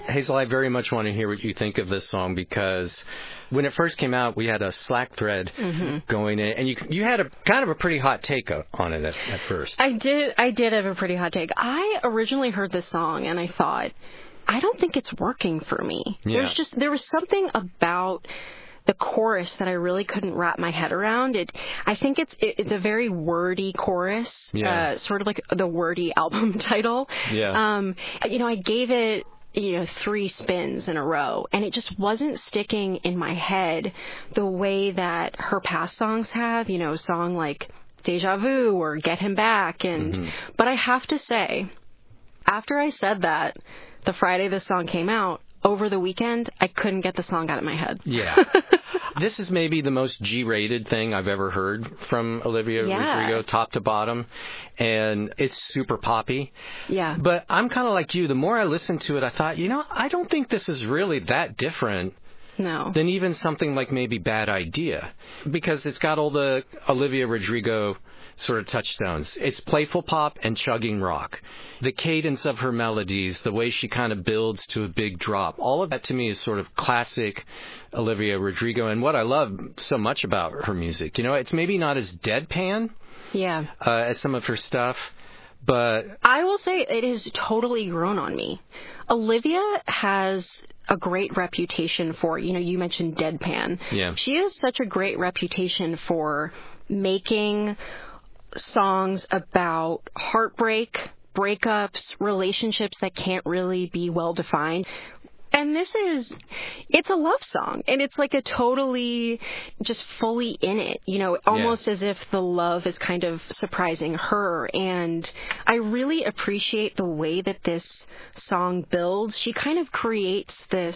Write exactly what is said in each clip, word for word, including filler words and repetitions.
Hazel, I very much want to hear what you think of this song because when it first came out, we had a Slack thread mm-hmm. going in, and you you had a kind of a pretty hot take on it at, at first. I did. I did have a pretty hot take. I originally heard this song, and I thought, I don't think it's working for me. Yeah. There's just there was something about the chorus that I really couldn't wrap my head around. It, I think it's it, it's a very wordy chorus, yeah. uh, sort of like the wordy album title. Yeah. Um, you know, I gave it, you know, three spins in a row, and it just wasn't sticking in my head the way that her past songs have, you know, a song like Deja Vu or Get Him Back. And, mm-hmm. but I have to say, after I said that, the Friday this song came out, over the weekend, I couldn't get the song out of my head. Yeah. This is maybe the most G-rated thing I've ever heard from Olivia yeah. Rodrigo, top to bottom. And it's super poppy. Yeah. But I'm kind of like you. The more I listened to it, I thought, you know, I don't think this is really that different. No. Than even something like maybe Bad Idea. Because it's got all the Olivia Rodrigo sort of touchstones. It's playful pop and chugging rock. The cadence of her melodies, the way she kind of builds to a big drop, all of that to me is sort of classic Olivia Rodrigo. And what I love so much about her music, you know, it's maybe not as deadpan yeah. uh, as some of her stuff, but I will say it has totally grown on me. Olivia has a great reputation for, you know, you mentioned deadpan. Yeah. She has such a great reputation for making songs about heartbreak, breakups, relationships that can't really be well defined. And this is, it's a love song, and it's like a totally just fully in it, you know, almost yeah. as if the love is kind of surprising her. And I really appreciate the way that this song builds. She kind of creates this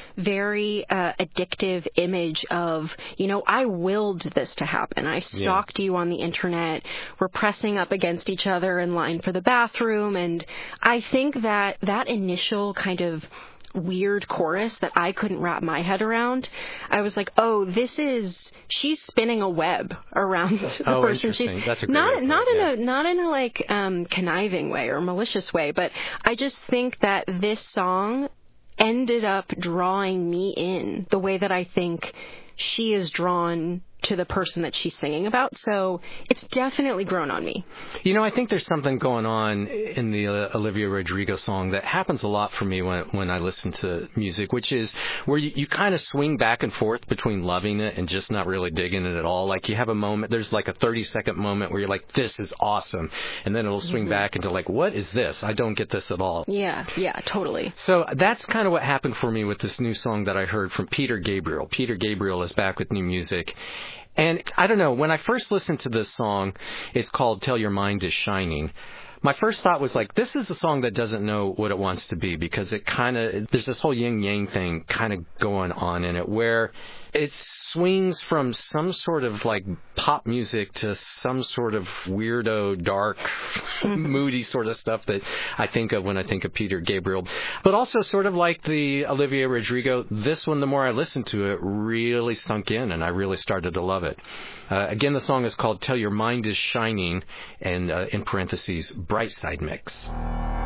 very uh, addictive image of, you know, I willed this to happen. I stalked yeah. you on the internet. We're pressing up against each other in line for the bathroom. And I think that that initial kind of weird chorus that I couldn't wrap my head around, I was like, oh, this is, she's spinning a web around the oh, person. She's That's a great not point, not yeah. in a not in a like um conniving way or malicious way, but I just think that this song ended up drawing me in the way that I think she is drawn to the person that she's singing about. So it's definitely grown on me. You know, I think there's something going on in the uh, Olivia Rodrigo song that happens a lot for me when when I listen to music, which is where you, you kind of swing back and forth between loving it and just not really digging it at all. Like you have a moment, there's like a thirty second moment where you're like, this is awesome. And then it'll swing mm-hmm. back into like, what is this? I don't get this at all. Yeah, yeah, totally. So that's kind of what happened for me with this new song that I heard from Peter Gabriel. Peter Gabriel is back with new music. And I don't know, when I first listened to this song, it's called Tell Your Mind Is Shining. My first thought was like, this is a song that doesn't know what it wants to be because it kind of, there's this whole yin-yang thing kind of going on in it where it swings from some sort of like pop music to some sort of weirdo, dark, moody sort of stuff that I think of when I think of Peter Gabriel. But also sort of like the Olivia Rodrigo, this one, the more I listened to it, really sunk in and I really started to love it. Uh, again, the song is called Tell Your Mind Is Shining and uh, in parentheses, Bright Side Mix.